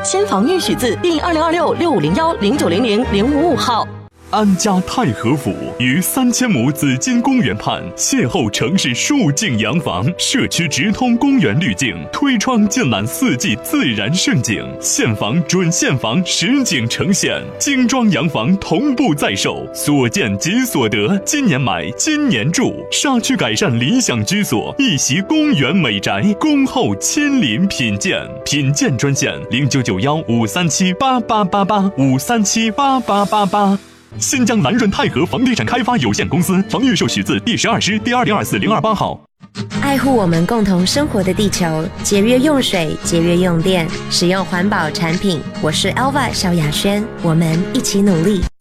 先防御许字第202665010900-055号。 安家太和府于3000亩紫金公园畔，邂逅城市数景洋房，社区直通公园滤镜，推窗尽览4季自然盛景，现房准现房实景呈现，精装洋房同步在售，所见即所得，今年买今年住，沙区改善理想居所，一袭公园美宅，恭候亲临品鉴。品鉴专线099153788885378888。新疆南润泰和房地产开发有限公司房预售许字第12师第2024028号。 爱护我们共同生活的地球，节约用水，节约用电，使用环保产品。我是 Elva 萧亚轩，我们一起努力。